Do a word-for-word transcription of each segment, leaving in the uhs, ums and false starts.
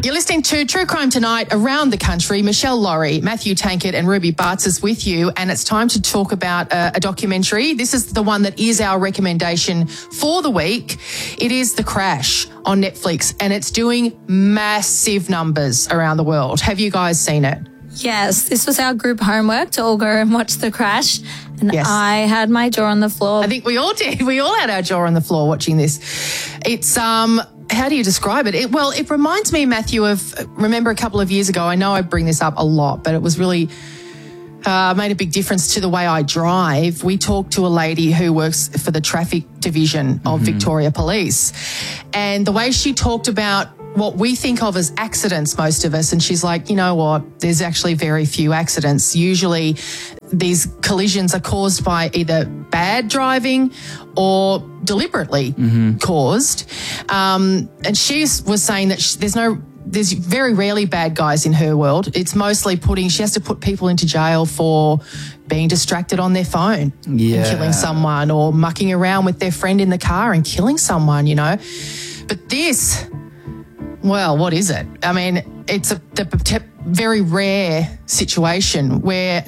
You're listening to True Crime Tonight around the country. Michelle Laurie, Matthew Tankett and Ruby Bartz is with you, and it's time to talk about a, a documentary. This is the one that is our recommendation for the week. It is The Crash on Netflix, and it's doing massive numbers around the world. Have you guys seen it? Yes, this was our group homework to all go and watch The Crash, and Yes. I had my jaw on the floor. I think we all did. We all had our jaw on the floor watching this. It's, um, how do you describe it? it? Well, it reminds me, Matthew, of, remember a couple of years ago, I know I bring this up a lot, but it was really uh, made a big difference to the way I drive. We talked to a lady who works for the traffic division of mm-hmm. Victoria Police, and the way she talked about what we think of as accidents, most of us, and she's like, you know what, there's actually very few accidents. Usually these collisions are caused by either bad driving or deliberately mm-hmm. caused. Um, and she was saying that she, there's no, there's very rarely bad guys in her world. It's mostly putting, she has to put people into jail for being distracted on their phone yeah. and killing someone, or mucking around with their friend in the car and killing someone, you know. But this, well, what is it? I mean, it's a, a very rare situation where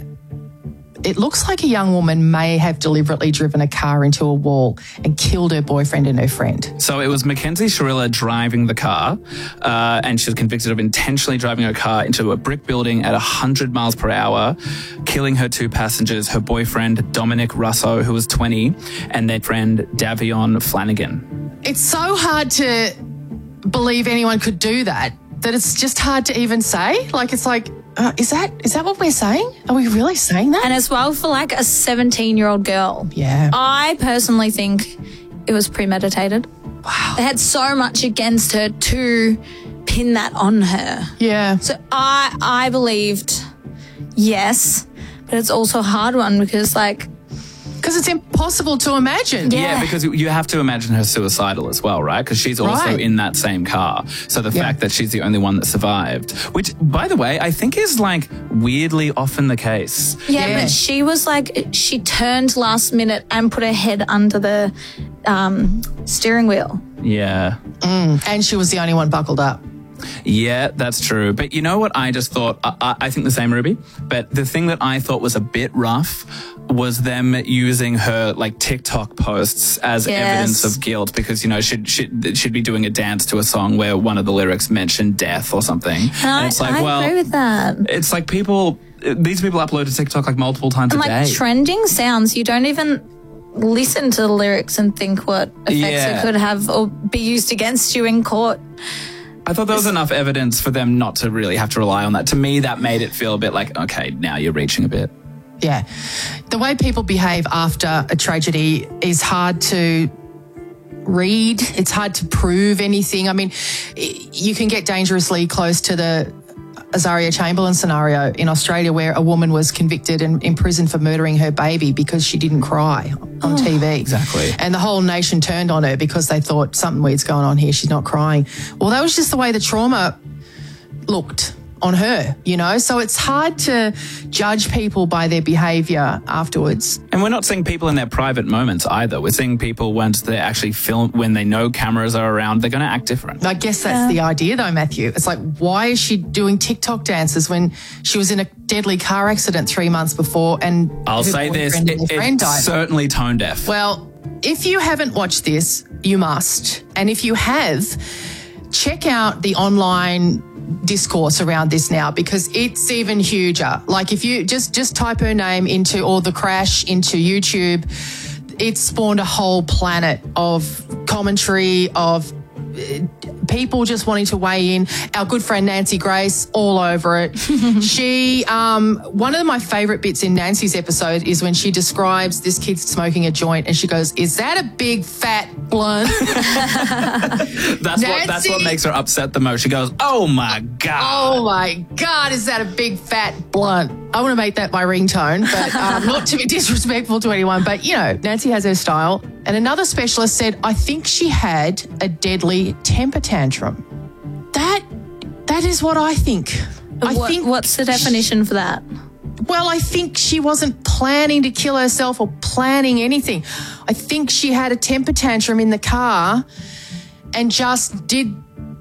it looks like a young woman may have deliberately driven a car into a wall and killed her boyfriend and her friend. So it was Mackenzie Shirilla driving the car, uh, and she was convicted of intentionally driving her car into a brick building at one hundred miles per hour, killing her two passengers, her boyfriend, Dominic Russo, who was twenty, and their friend, Davion Flanagan. It's so hard to believe anyone could do that, that it's just hard to even say. Like, it's like, uh, is that is that what we're saying? Are we really saying that? And as well for like a seventeen-year-old girl. Yeah. I personally think it was premeditated. Wow. They had so much against her to pin that on her. Yeah. So I I believed yes, but it's also a hard one because like, because it's impossible to imagine. Yeah. Yeah, because you have to imagine her suicidal as well, right? Because she's also Right. in that same car. So the Yeah. fact that she's the only one that survived, which, by the way, I think is like weirdly often the case. yeah, Yeah. but she was like, she turned last minute and put her head under the um, steering wheel. Yeah. Mm. And she was the only one buckled up. Yeah, that's true. But you know what I just thought? I, I, I think the same, Ruby. But the thing that I thought was a bit rough was them using her like TikTok posts as Yes. evidence of guilt, because, you know, she'd, she'd, she'd be doing a dance to a song where one of the lyrics mentioned death or something. And I, it's like, I well, agree with that. it's like people, these people upload to TikTok like multiple times And a like day. trending sounds, you don't even listen to the lyrics and think what effects Yeah. it could have or be used against you in court. I thought there was enough evidence for them not to really have to rely on that. To me, that made it feel a bit like, okay, now you're reaching a bit. Yeah. The way people behave after a tragedy is hard to read. It's hard to prove anything. I mean, you can get dangerously close to the Azaria Chamberlain scenario in Australia, where a woman was convicted and imprisoned for murdering her baby because she didn't cry on T V. Exactly. And the whole nation turned on her because they thought something weird's going on here. She's not crying. Well, that was just the way the trauma looked on her, you know? So it's hard to judge people by their behaviour afterwards. And we're not seeing people in their private moments either. We're seeing people once they actually film, when they know cameras are around, they're going to act different. I guess that's the idea though, Matthew. It's like, why is she doing TikTok dances when she was in a deadly car accident three months before and I'll her say this, boyfriend and it, her friend it's died? certainly tone deaf. Well, if you haven't watched this, you must. And if you have, check out the online discourse around this now, because it's even huger. Like if you just just type her name into, or The Crash into YouTube, it spawned a whole planet of commentary, of uh, people just wanting to weigh in. Our good friend Nancy Grace, all over it. She, um, one of my favourite bits in Nancy's episode is when she describes this kid smoking a joint and she goes, "Is that a big fat blunt?" That's what that's what Nancy- makes her upset the most. She goes, "Oh my god!" Oh my God, is that a big fat blunt? I want to make that my ringtone, but um, not to be disrespectful to anyone. But, you know, Nancy has her style. And another specialist said, I think she had a deadly temper tantrum. That, that is what I think. I What- think what's the definition for that? Well, I think she wasn't planning to kill herself or planning anything. I think she had a temper tantrum in the car and just did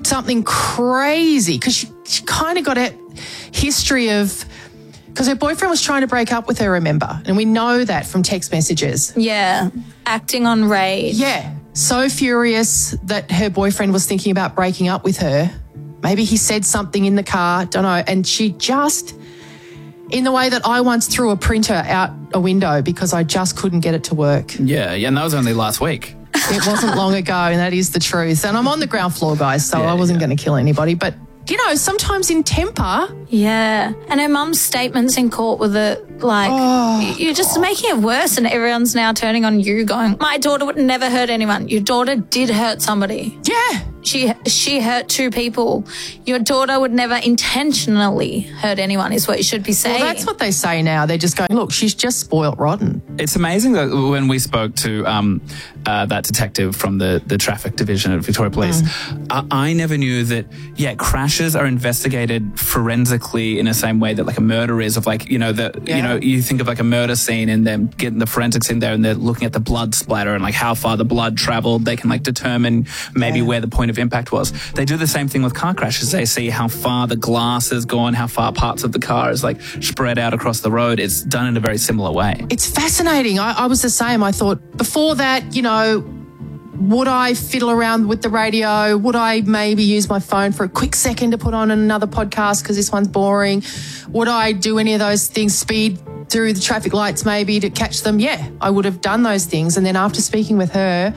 something crazy because she, she kind of got a history of, because her boyfriend was trying to break up with her, remember? And we know that from text messages. Yeah, acting on rage. Yeah, so furious that her boyfriend was thinking about breaking up with her. Maybe he said something in the car, don't know. And she just, in the way that I once threw a printer out a window because I just couldn't get it to work. Yeah, yeah, and that was only last week. It wasn't long ago, and that is the truth. And I'm on the ground floor, guys, so Yeah, I wasn't yeah. going to kill anybody. But, you know, sometimes in temper, Yeah. And her mum's statements in court were the, like, Oh, you're just making it worse, and everyone's now turning on you going, my daughter would never hurt anyone. Your daughter did hurt somebody. yeah. She she hurt two people. Your daughter would never intentionally hurt anyone is what you should be saying. Well, that's what they say now. They're just going, look, she's just spoilt rotten. It's amazing that when we spoke to um, uh, that detective from the, the traffic division at Victoria Police, Mm. I, I never knew that, yeah, crashes are investigated forensically in the same way that like a murder is, of like, you know, the, Yeah. you know, you think of like a murder scene and them getting the forensics in there and they're looking at the blood splatter and like how far the blood traveled. They can like determine maybe Yeah. where the point of impact was. They do the same thing with car crashes. They see how far the glass has gone, how far parts of the car is like spread out across the road. It's done in a very similar way. It's fascinating. I, I was the same. I thought before that, you know, would I fiddle around with the radio? Would I maybe use my phone for a quick second to put on another podcast because this one's boring? Would I do any of those things, speed through the traffic lights maybe to catch them? Yeah, I would have done those things. And then after speaking with her,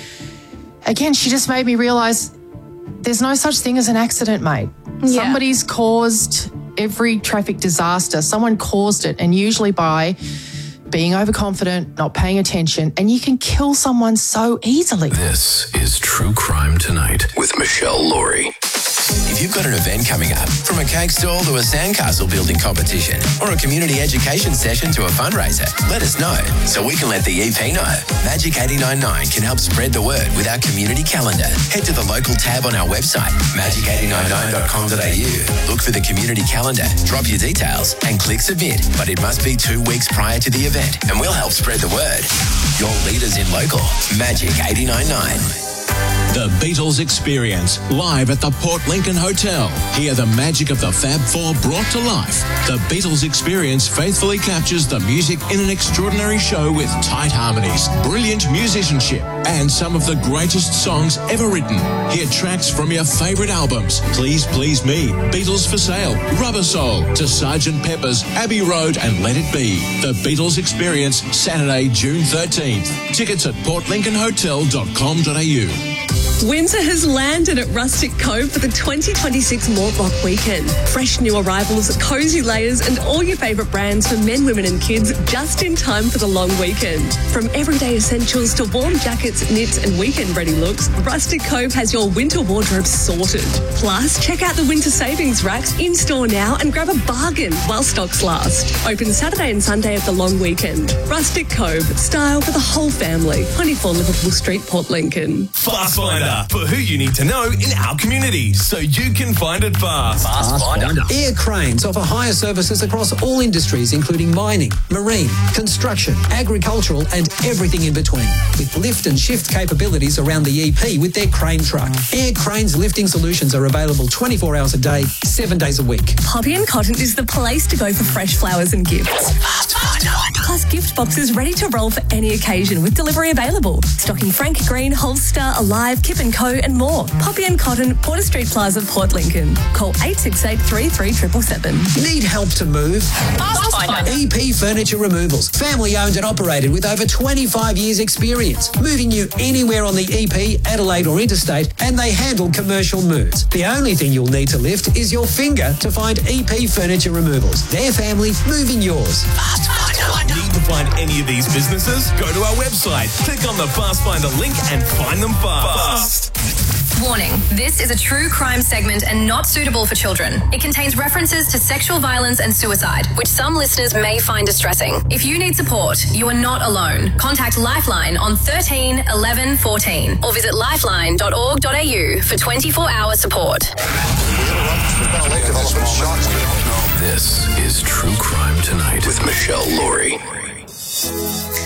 again, she just made me realise there's no such thing as an accident, mate. Yeah. Somebody's caused every traffic disaster. Someone caused it, and usually by being overconfident, not paying attention, and you can kill someone so easily. This is True Crime Tonight with Michelle Laurie. If you've got an event coming up, from a cake stall to a sandcastle building competition or a community education session to a fundraiser, let us know so we can let the E P know. Magic eight nine nine can help spread the word with our community calendar. Head to the local tab on our website, magic eight nine nine dot com dot a u. Look for the community calendar, drop your details and click submit. But it must be two weeks prior to the event and we'll help spread the word. Your leaders in local, Magic eight nine nine. The Beatles Experience, live at the Port Lincoln Hotel. Hear the magic of the Fab Four brought to life. The Beatles Experience faithfully captures the music in an extraordinary show with tight harmonies, brilliant musicianship, and some of the greatest songs ever written. Hear tracks from your favourite albums, Please Please Me, Beatles for Sale, Rubber Soul, to Sergeant Pepper's, Abbey Road and Let It Be. The Beatles Experience, Saturday, June thirteenth. Tickets at port lincoln hotel dot com dot a u. Winter has landed at Rustic Cove for the twenty twenty-six Mortlock Weekend. Fresh new arrivals, cosy layers and all your favourite brands for men, women and kids just in time for the long weekend. From everyday essentials to warm jackets, knits and weekend-ready looks, Rustic Cove has your winter wardrobe sorted. Plus, check out the winter savings racks in-store now and grab a bargain while stocks last. Open Saturday and Sunday of the long weekend. Rustic Cove, style for the whole family. twenty-four Liverpool Street, Port Lincoln. Fast Finder, for who you need to know in our community so you can find it fast. Fast Finder. Air Cranes offer hire services across all industries, including mining, marine, construction, agricultural and everything in between. With lift and shift capabilities around the E P with their crane truck. Air Cranes lifting solutions are available twenty-four hours a day, seven days a week. Poppy and Cotton is the place to go for fresh flowers and gifts. Fast Finder. Plus gift boxes ready to roll for any occasion with delivery available. Stocking Frank Green, Holster, Alive, Kip and Co and more. Poppy and Cotton, Porter Street Plaza, Port Lincoln. Call eight six eight, three three seven seven seven. Need help to move? Fast Finder. E P Furniture Removals. Family owned and operated with over twenty-five years experience. Moving you anywhere on the E P, Adelaide or Interstate, and they handle commercial moves. The only thing you'll need to lift is your finger to find E P Furniture Removals. Their family moving yours. Fast Finder. Need to find any of these businesses? Go to our website, click on the Fast Finder link and find them fast. Warning, this is a true crime segment and not suitable for children. It contains references to sexual violence and suicide, which some listeners may find distressing. If you need support, you are not alone. Contact Lifeline on thirteen eleven fourteen or visit lifeline dot org dot a u for twenty-four hour support. This is True Crime Tonight with Michelle Laurie.